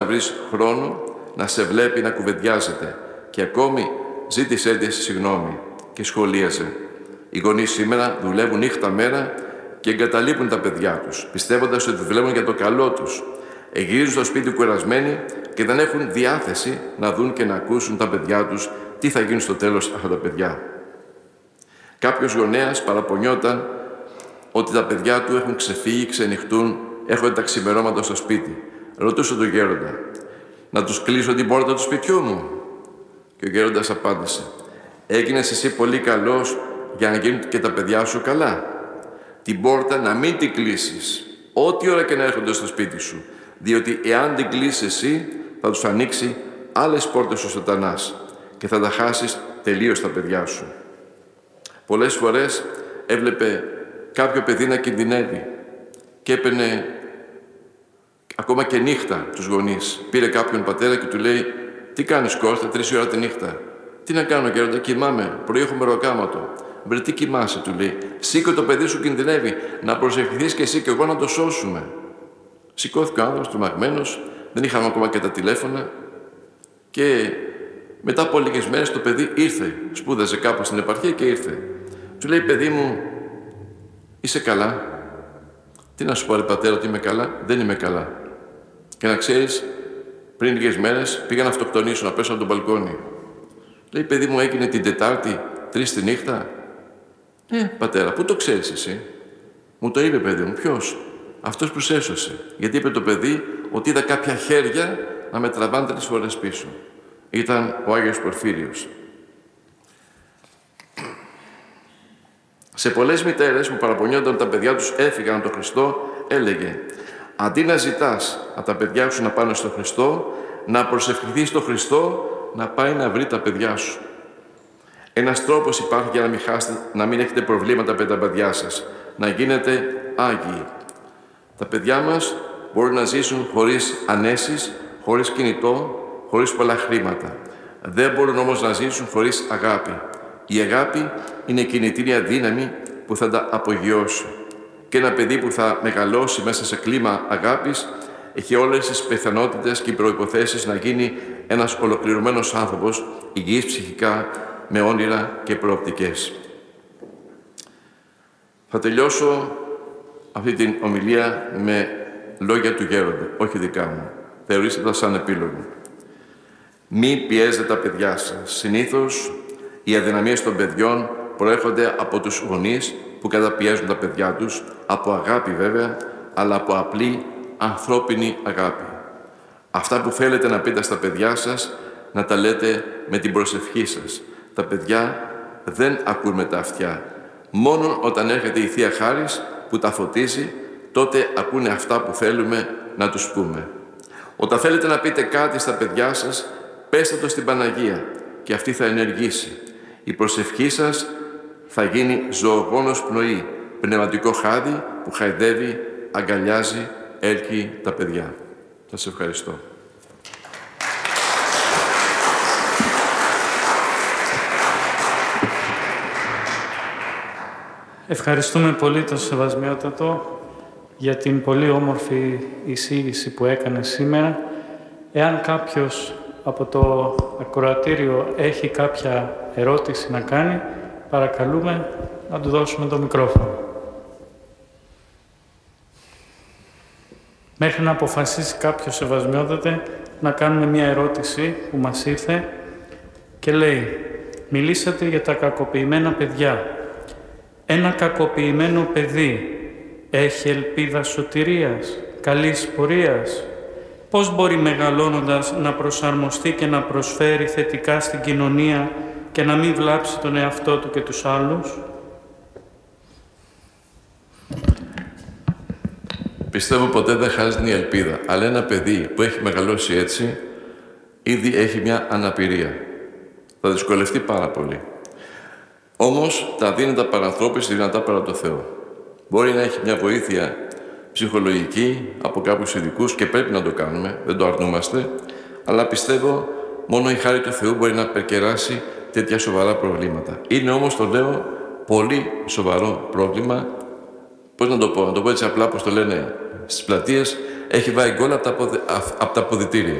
βρεις χρόνο να σε βλέπει να κουβεντιάζετε και ακόμη ζήτησέ της συγγνώμη και σχολίασε. Οι γονείς σήμερα δουλεύουν νύχτα μέρα και εγκαταλείπουν τα παιδιά τους, πιστεύοντας ότι δουλεύουν για το καλό τους. Γυρίζουν στο σπίτι κουρασμένοι και δεν έχουν διάθεση να δουν και να ακούσουν τα παιδιά τους τι θα γίνουν στο τέλος αυτά τα παιδιά. Κάποιος γονέας παραπονιόταν ότι τα παιδιά του έχουν ξεφύγει, ξενυχτούν, έρχονται τα ξημερώματα στο σπίτι. Ρωτούσε τον γέροντα, να τους κλείσω την πόρτα του σπιτιού μου? Και ο γέροντας απάντησε, έγινες εσύ πολύ καλός για να γίνουν και τα παιδιά σου καλά. Την πόρτα να μην την κλείσεις, ό,τι ώρα και να έρχονται στο σπίτι σου, διότι εάν την κλείσεις εσύ, θα τους ανοίξει άλλες πόρτες ο σατανάς και θα τα χάσεις τελείως τα παιδιά σου. Πολλές φορές έβλεπε κάποιο παιδί να κινδυνεύει και έπαιρνε ακόμα και νύχτα τους γονείς. Πήρε κάποιον πατέρα και του λέει, τι κάνεις Κώστα, 3 ώρα τη νύχτα? Τι να κάνω γέροντα, κοιμάμαι, πρωί έχω μεροκάματο. Βρε, τι κοιμάσαι, του λέει. Σήκω, το παιδί σου κινδυνεύει, να προσευχηθείς και εσύ και εγώ να το σώσουμε. Σηκώθηκε ο άνθρωπος τρομαγμένος, δεν είχαμε ακόμα και τα τηλέφωνα και μετά από λίγες μέρες το παιδί ήρθε, σπούδαζε κάπου στην επαρχία και ήρθε. Του λέει, παιδί μου, είσαι καλά? Τι να σου πω ρε πατέρα, ότι είμαι καλά? Δεν είμαι καλά. Και να ξέρεις, πριν λίγες μέρες πήγα να αυτοκτονήσω, να πέσω από τον μπαλκόνι. Λέει, παιδί μου, έγινε την Τετάρτη, 3 τη νύχτα. Πατέρα, πού το ξέρεις εσύ? Μου το είπε, παιδί μου. Ποιος? Αυτός που σε έσωσε. Γιατί είπε το παιδί ότι είδα κάποια χέρια να με τραβάνε 3 φορές πίσω. Ήταν ο Άγιος Πορφύριος. Σε πολλές μητέρες που παραπονιόνταν τα παιδιά τους έφυγαν από τον Χριστό, έλεγε, αντί να ζητάς από τα παιδιά σου να πάνε στον Χριστό, να προσευχηθείς στον Χριστό να πάει να βρει τα παιδιά σου. Ένας τρόπος υπάρχει για να μην έχετε προβλήματα με τα παιδιά σας. Να γίνετε Άγιοι. Τα παιδιά μας μπορούν να ζήσουν χωρίς ανέσεις, χωρίς κινητό, χωρίς πολλά χρήματα. Δεν μπορούν όμως να ζήσουν χωρίς αγάπη. Η αγάπη είναι η κινητήρια δύναμη που θα τα απογειώσει. Και ένα παιδί που θα μεγαλώσει μέσα σε κλίμα αγάπης έχει όλες τις πιθανότητες και προϋποθέσεις να γίνει ένας ολοκληρωμένος άνθρωπος, υγιής ψυχικά, με όνειρα και προοπτικές. Θα τελειώσω αυτή την ομιλία με λόγια του γέροντα, όχι δικά μου. Θεωρήστε τα σαν επίλογο. Μη πιέζετε τα παιδιά σας. Συνήθως οι αδυναμίες των παιδιών προέρχονται από τους γονείς που καταπιέζουν τα παιδιά τους, από αγάπη βέβαια, αλλά από απλή ανθρώπινη αγάπη. Αυτά που θέλετε να πείτε στα παιδιά σας, να τα λέτε με την προσευχή σας. Τα παιδιά δεν ακούν με τα αυτιά. Μόνο όταν έρχεται η Θεία Χάρις που τα φωτίζει, τότε ακούνε αυτά που θέλουμε να τους πούμε. Όταν θέλετε να πείτε κάτι στα παιδιά σας, πέστε το στην Παναγία και αυτή θα ενεργήσει. Η προσευχή σας θα γίνει ζωογόνος πνοή, πνευματικό χάδι που χαϊδεύει, αγκαλιάζει, έλκει τα παιδιά. Σας ευχαριστώ. Ευχαριστούμε πολύ τον Σεβασμιότατο για την πολύ όμορφη εισήγηση που έκανε σήμερα. Εάν κάποιος από το ακροατήριο έχει κάποια ερώτηση να κάνει, παρακαλούμε να του δώσουμε το μικρόφωνο. Μέχρι να αποφασίσει κάποιος, Σεβασμιότατε, να κάνουμε μια ερώτηση που μας ήρθε και λέει, μιλήσατε για τα κακοποιημένα παιδιά. Ένα κακοποιημένο παιδί έχει ελπίδα σωτηρίας, καλής πορείας? Πώς μπορεί μεγαλώνοντας να προσαρμοστεί και να προσφέρει θετικά στην κοινωνία και να μην βλάψει τον εαυτό του και τους άλλους? Πιστεύω ποτέ δεν χάνει η ελπίδα. Αλλά ένα παιδί που έχει μεγαλώσει έτσι, ήδη έχει μια αναπηρία. Θα δυσκολευτεί πάρα πολύ. Όμως, τα αδύνατα παρανθρώπους είναι δυνατά παρά το Θεό. Μπορεί να έχει μια βοήθεια ψυχολογική από κάποιους ειδικούς και πρέπει να το κάνουμε, δεν το αρνούμαστε, αλλά πιστεύω μόνο η χάρη του Θεού μπορεί να περκεράσει τέτοια σοβαρά προβλήματα. Είναι όμως, το λέω, πολύ σοβαρό πρόβλημα. Πώς να το πω έτσι απλά, πώς το λένε στις πλατείες, έχει βάλει γκολ από τα αποδυτήρια.